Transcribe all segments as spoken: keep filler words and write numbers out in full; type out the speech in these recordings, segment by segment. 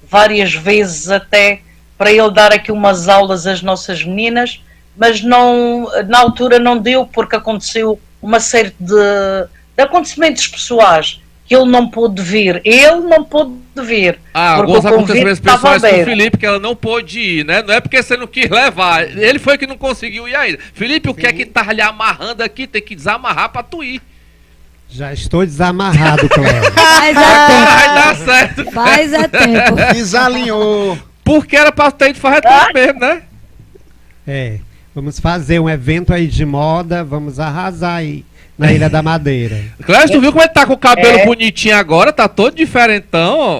várias vezes até para ele dar aqui umas aulas às nossas meninas, mas não, na altura não deu porque aconteceu uma série de, de acontecimentos pessoais que ele não pôde vir. Ele não pôde vir. Ah, alguns acontecimentos pessoais com o Felipe que ela não pôde ir, né? Não é porque você não quis levar. Ele foi que não conseguiu ir ainda. Felipe, o que é que tá lhe amarrando aqui? Tem que desamarrar pra tu ir. Já estou desamarrado, Cléo. Faz a tempo. Vai dar certo. Faz a tempo. Desalinhou. Porque era pra ter ido fazer tudo mesmo, né? É, vamos fazer um evento aí de moda, vamos arrasar aí na Ilha da Madeira. Cléo, tu viu como ele tá com o cabelo É. bonitinho agora? Tá todo diferentão, ó.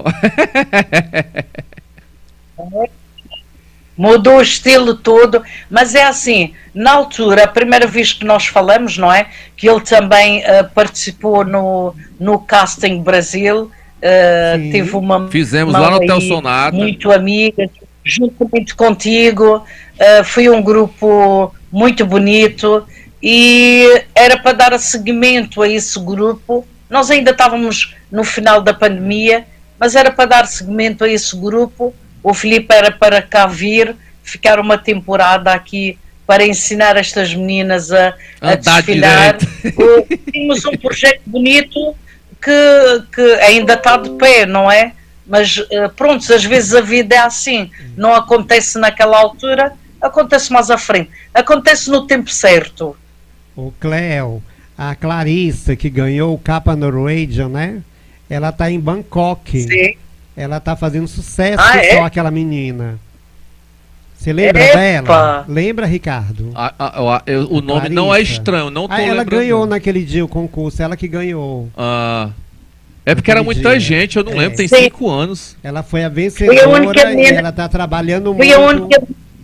Mudou o estilo todo, mas é assim, na altura, a primeira vez que nós falamos, não é? Que ele também uh, participou no, no Casting Brasil, uh, teve uma Fizemos uma lá no aí Hotel Sonata. muito amiga, juntamente contigo, uh, foi um grupo muito bonito e era para dar seguimento a esse grupo. Nós ainda estávamos no final da pandemia, mas era para dar seguimento a esse grupo. O Filipe era para cá vir, ficar uma temporada aqui para ensinar estas meninas a, a desfilar. Tínhamos um projeto bonito que, que ainda está de pé, não é? Mas pronto, às vezes a vida é assim. Não acontece naquela altura, acontece mais à frente. Acontece no tempo certo. O Cléo, a Clarissa, que ganhou o Capa Norwegian, né? Ela tá em Bangkok. Sim. Ela tá fazendo sucesso, Ah, que é? só aquela menina. Você lembra Epa! dela? Lembra, Ricardo? Ah, ah, ah, eu- o nome não é estranho, não tô Ah, ela lembrando. ganhou naquele dia o concurso, ela que ganhou. Ah, é porque era Naquele muita dia. gente, eu não É. lembro, tem Sim. cinco anos. Ela foi a Fui a vencedora única e menina- ela tá trabalhando Fui a muito. única.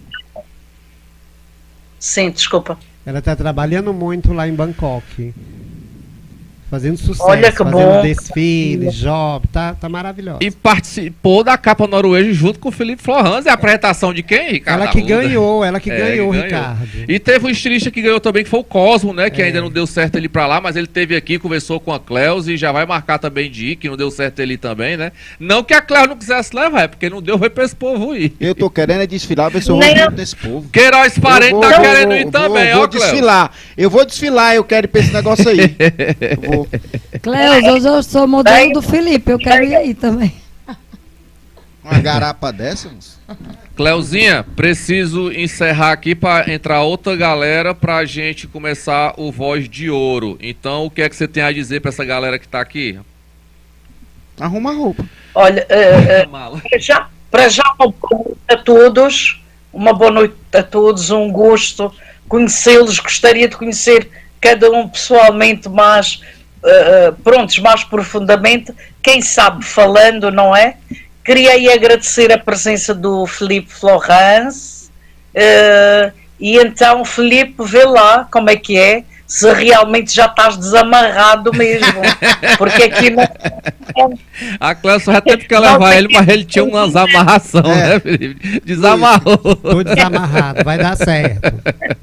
Sim, desculpa. Ela tá trabalhando muito lá em Bangkok. Fazendo sucesso, Olha que fazendo bom. desfiles, job, tá, tá maravilhosa. E participou da capa norueguesa junto com o Felipe Florans. É a apresentação de quem, Ricardo? Ela que Arruda? ganhou, ela que É, ganhou, ganhou. Ricardo. E teve um estilista que ganhou também, que foi o Cosmo, né? Que É. ainda não deu certo ele ir pra lá, mas ele teve aqui, conversou com a Cleus e já vai marcar também de ir, que não deu certo ele ir também, né? Não que a Cleus não quisesse levar, é porque não deu, foi pra esse povo ir. Eu tô querendo é desfilar, ver se eu vou Nem eu. junto desse povo. Queiroz Eu Parente vou, tá vou, querendo vou, ir vou, também, vou ó, Cleus. desfilar. Eu vou desfilar, eu quero ir pra esse negócio aí. Eu vou. Cleus, hoje eu sou modelo do Felipe, eu quero ir aí também. Uma garapa dessa, moço? Cleuzinha, preciso encerrar aqui para entrar outra galera pra gente começar o Voz de Ouro. Então, o que é que você tem a dizer pra essa galera que tá aqui? Arruma a roupa. Olha, eh, eh, Mala. para já, para já uma boa noite a todos, uma boa noite a todos, um gosto conhecê-los, gostaria de conhecer cada um pessoalmente mais, uh, prontos, mais profundamente, quem sabe falando, não é? Queria aí agradecer a presença do Filipe Florans, uh, e então, Filipe, vê lá como é que é, se realmente já estás desamarrado mesmo, porque aqui não... A Cléo só já teve que levar ele, mas ele tinha umas amarração, É. né, Felipe? Desamarrou. Tô desamarrado, vai dar certo.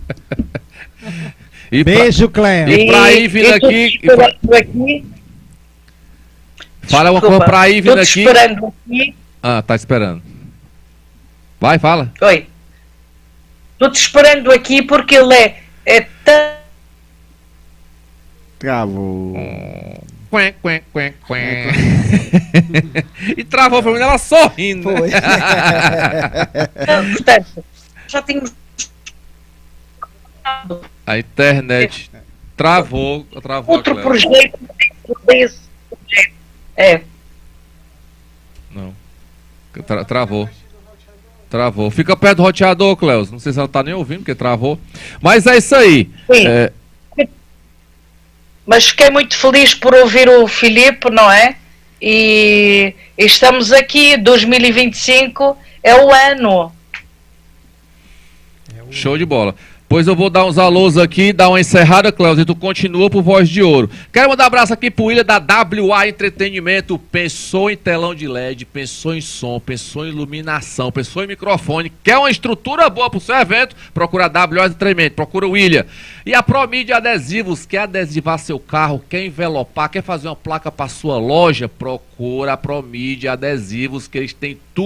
E pra- Beijo, Cléo. E pra ir vindo e tô aqui- te esperando aqui. Fala uma Desculpa, coisa pra ir vindo tô te aqui. esperando aqui. Ah, tá esperando. Vai, fala. Oi. Estou te esperando aqui porque ele é, é tão. Travou. Quen, quen, quen, quen. E travou pra mim, ela sorrindo. Foi. Portanto, já tínhamos. A internet travou, travou Outro a Cléo. projeto desse projeto. É. Não. Tra- travou. Travou. Fica perto do roteador, Cleus. Não sei se ela tá nem ouvindo, porque travou. Mas é isso aí. Sim. É, Mas fiquei muito feliz por ouvir o Filipe, não é? E estamos aqui, dois mil e vinte e cinco é o ano. show de bola. Pois eu vou dar uns alôs aqui, dar uma encerrada, Cléus, e tu continua pro Voz de Ouro. Quero mandar um abraço aqui pro William da W A Entretenimento. Pensou em telão de L E D, pensou em som, pensou em iluminação, pensou em microfone. Quer uma estrutura boa pro seu evento? Procura W A Entretenimento, procura o William. E a Promídia Adesivos, quer adesivar seu carro, quer envelopar, quer fazer uma placa pra sua loja? Procura a Promídia Adesivos, que eles têm tudo.